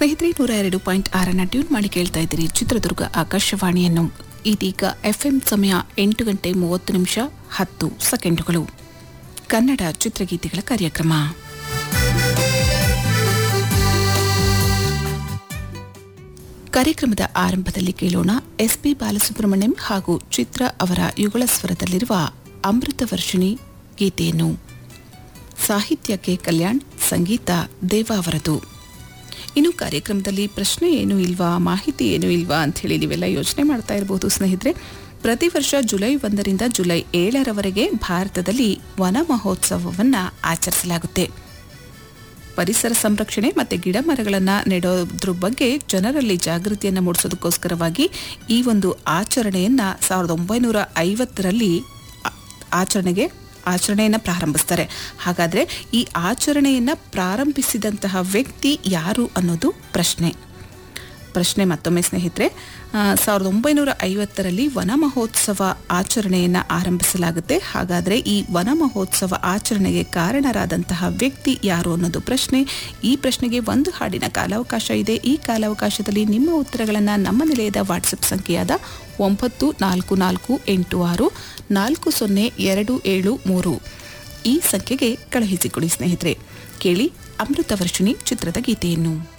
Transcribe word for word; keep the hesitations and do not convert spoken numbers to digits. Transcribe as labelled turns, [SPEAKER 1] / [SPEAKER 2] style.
[SPEAKER 1] ಸ್ನೇಹಿತರೆ, ನೂರ ಎರಡು ಪಾಯಿಂಟ್ ಆರನ್ನ ಟ್ಯೂನ್ ಮಾಡಿ ಕೇಳ್ತಾ ಇದ್ದೀರಿ ಚಿತ್ರದುರ್ಗ ಆಕಾಶವಾಣಿಯನ್ನು. ಇದೀಗ ಎಫ್ಎಂ ಸಮಯ ಎಂಟು ಗಂಟೆ ಮೂವತ್ತು ನಿಮಿಷ ಹತ್ತು ಸೆಕೆಂಡುಗಳು. ಕನ್ನಡ ಚಿತ್ರಗೀತೆಗಳ ಕಾರ್ಯಕ್ರಮ. ಕಾರ್ಯಕ್ರಮದ ಆರಂಭದಲ್ಲಿ ಕೇಳೋಣ ಎಸ್ ಪಿ ಬಾಲಸುಬ್ರಹ್ಮಣ್ಯಂ ಹಾಗೂ ಚಿತ್ರ ಅವರ ಯುಗಳ ಸ್ವರದಲ್ಲಿರುವ ಅಮೃತ ವರ್ಷಿಣಿ ಗೀತೆಯನ್ನು. ಸಾಹಿತ್ಯಕ್ಕೆ ಕಲ್ಯಾಣ್, ಸಂಗೀತ ದೇವಾ ಅವರದು. ಇನ್ನು ಕಾರ್ಯಕ್ರಮದಲ್ಲಿ ಪ್ರಶ್ನೆ ಏನೂ ಇಲ್ವಾ, ಮಾಹಿತಿ ಏನೂ ಇಲ್ವಾ ಅಂಥೇಳಿ ನೀವೆಲ್ಲ ಯೋಚನೆ ಮಾಡ್ತಾ ಇರಬಹುದು ಸ್ನೇಹಿತರೆ. ಪ್ರತಿ ವರ್ಷ ಜುಲೈ ಒಂದರಿಂದ ಜುಲೈ ಏಳರವರೆಗೆ ಭಾರತದಲ್ಲಿ ವನ ಮಹೋತ್ಸವವನ್ನು ಆಚರಿಸಲಾಗುತ್ತೆ. ಪರಿಸರ ಸಂರಕ್ಷಣೆ ಮತ್ತು ಗಿಡ ಮರಗಳನ್ನು ನೆಡೋದ್ರ ಬಗ್ಗೆ ಜನರಲ್ಲಿ ಜಾಗೃತಿಯನ್ನು ಮೂಡಿಸೋದಕ್ಕೋಸ್ಕರವಾಗಿ ಈ ಒಂದು ಆಚರಣೆಯನ್ನು ಸಾವಿರದ ಒಂಬೈನೂರ ಐವತ್ತರಲ್ಲಿ ಆಚರಣೆಗೆ ಆಚರಣೆಯನ್ನು ಪ್ರಾರಂಭಿಸ್ತಾರೆ. ಹಾಗಾದರೆ ಈ ಆಚರಣೆಯನ್ನು ಪ್ರಾರಂಭಿಸಿದಂತಹ ವ್ಯಕ್ತಿ ಯಾರು ಅನ್ನೋದು ಪ್ರಶ್ನೆ. ಪ್ರಶ್ನೆ ಮತ್ತೊಮ್ಮೆ ಸ್ನೇಹಿತರೆ, ಸಾವಿರದ ಒಂಬೈನೂರ ಐವತ್ತರಲ್ಲಿ ವನ ಮಹೋತ್ಸವ ಆಚರಣೆಯನ್ನು ಆರಂಭಿಸಲಾಗುತ್ತೆ. ಹಾಗಾದರೆ ಈ ವನ ಮಹೋತ್ಸವ ಆಚರಣೆಗೆ ಕಾರಣರಾದಂತಹ ವ್ಯಕ್ತಿ ಯಾರು ಅನ್ನೋದು ಪ್ರಶ್ನೆ. ಈ ಪ್ರಶ್ನೆಗೆ ಒಂದು ಹಾಡಿನ ಕಾಲಾವಕಾಶ ಇದೆ. ಈ ಕಾಲಾವಕಾಶದಲ್ಲಿ ನಿಮ್ಮ ಉತ್ತರಗಳನ್ನು ನಮ್ಮ ನಿಲಯದ ವಾಟ್ಸಪ್ ಸಂಖ್ಯೆಯಾದ ಒಂಬತ್ತು ನಾಲ್ಕು ನಾಲ್ಕು ಎಂಟು ಆರು ನಾಲ್ಕು ಸೊನ್ನೆ ಎರಡು ಏಳು ಮೂರು ಈ ಸಂಖ್ಯೆಗೆ ಕಳುಹಿಸಿಕೊಡಿ ಸ್ನೇಹಿತರೆ. ಕೇಳಿ ಅಮೃತ ವರ್ಷಿಣಿ ಚಿತ್ರದ ಗೀತೆಯನ್ನು.